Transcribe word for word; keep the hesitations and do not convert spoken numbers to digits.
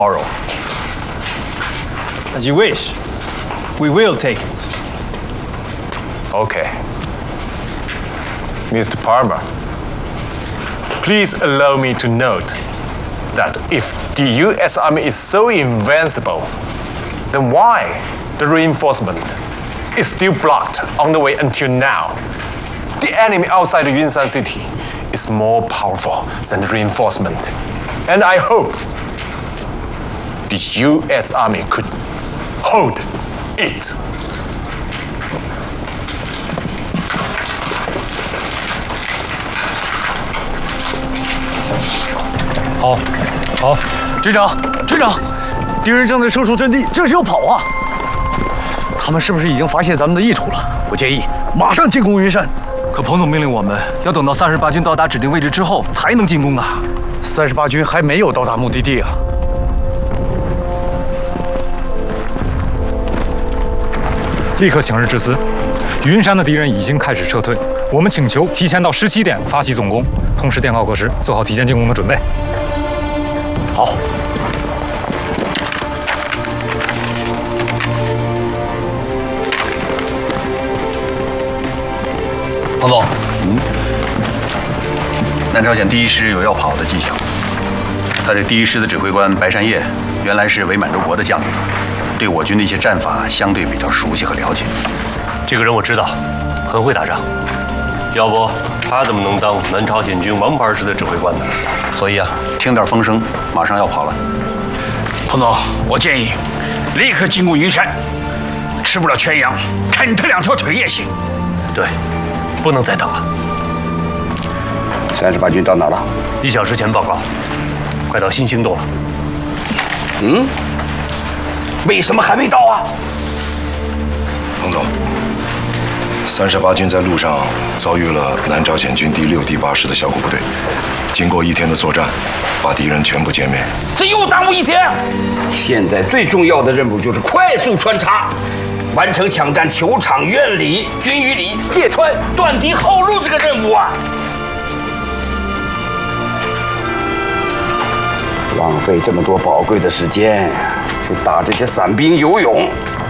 tomorrow. As you wish. We will take it. Okay. Mister Parma, please allow me to note that if the U S Army is so invincible, then why the reinforcement is still blocked on the way until now? The enemy outside the Yunsan city is more powerful than the reinforcement. And I hope the U S Army could hold it. 好，好，军长，军长，敌人正在撤出阵地，这是要跑啊！他们是不是已经发现咱们的意图了？我建议马上进攻云山。可彭总命令我们要等到三十八军到达指定位置之后才能进攻啊！三十八军还没有到达目的地啊！立刻请日致司，云山的敌人已经开始撤退，我们请求提前到十七点发起总攻，同时电告各师做好提前进攻的准备。 好， 彭总，嗯，南朝鲜第一师有要跑的迹象。他这第一师的指挥官白山业，原来是伪满洲国的将领，对我军的一些战法相对比较熟悉和了解。 这个人我知道，很会打仗。要不他怎么能当南朝鲜军王牌师的指挥官呢？ 所以啊，听点风声，马上要跑了。 彭总，我建议立刻进攻云山，吃不了全羊，啃他两条腿也行。 对，不能再等了。 三十八军到哪了？ 一小时前报告，快到新兴洞了。 嗯，为什么还没到啊？ 彭总，三十八军在路上遭遇了南朝鲜军第六、第八师的小股部队，经过一天的作战，把敌人全部歼灭。 这又耽误一天。现在最重要的任务就是快速穿插，完成抢占球场、院里、军营里、芥川、断敌后路这个任务啊！ 浪费这么多宝贵的时间去打这些散兵游勇，